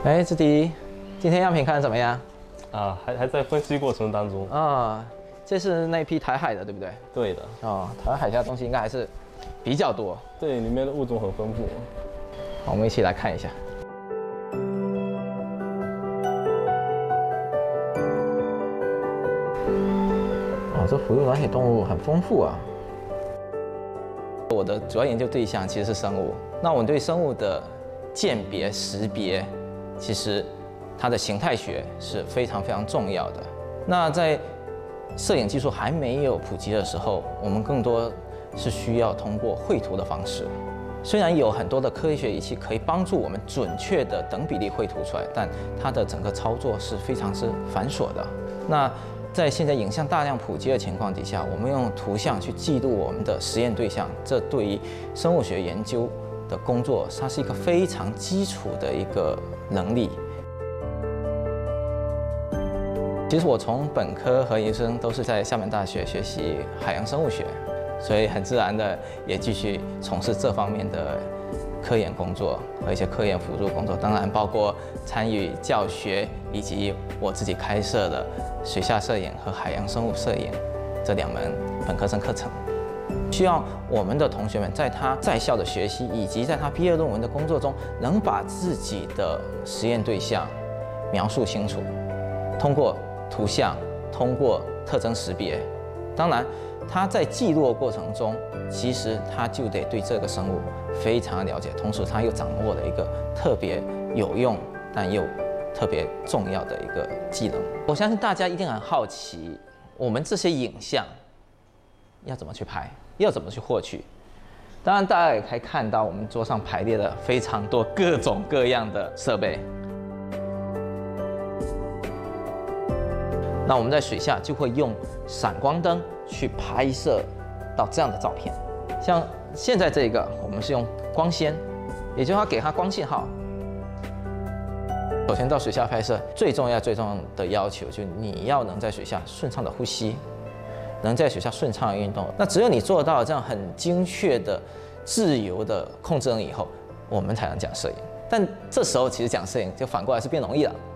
哎，志迪，今天样品看得怎么样？ 还在分析过程当中。 这是那批台海的，对不对？ 对的。 台海下的东西应该还是比较多。 对，里面的物种很丰富。 好，我们一起来看一下。这哺乳卵血动物很丰富啊。我的主要研究对象其实是生物，那我对生物的鉴别、识别，其实它的形态学是非常非常重要的。那在摄影技术还没有普及的时候，我们更多是需要通过绘图的方式。虽然有很多的科学仪器可以帮助我们准确的等比例绘图出来，但它的整个操作是非常繁琐的。那在现在影像大量普及的情况底下，我们用图像去记录我们的实验对象，这对于生物学研究的工作，它是一个非常基础的一个能力。其实我从本科和研究生都是在厦门大学学习海洋生物学，所以很自然的也继续从事这方面的科研工作和一些科研辅助工作，当然包括参与教学以及我自己开设的水下摄影和海洋生物摄影这2门本科生课程。希望我们的同学们在他在校的学习以及在他毕业论文的工作中，能把自己的实验对象描述清楚，通过图像，通过特征识别。当然他在记录的过程中，其实他就得对这个生物非常了解，同时他又掌握了一个特别有用但又特别重要的一个技能。我相信大家一定很好奇，我们这些影像要怎么去拍，要怎么去获取。当然大家也可以看到我们桌上排列了非常多各种各样的设备。那我们在水下就会用闪光灯去拍摄到这样的照片。像现在这个，我们是用光纤，也就是说给它光信号。首先到水下拍摄，最重要的要求就是你要能在水下顺畅的呼吸，能在水下顺畅的运动。那只有你做到这样很精确的、自由的控制能力以后，我们才能讲摄影。但这时候其实讲摄影就反过来是变容易了。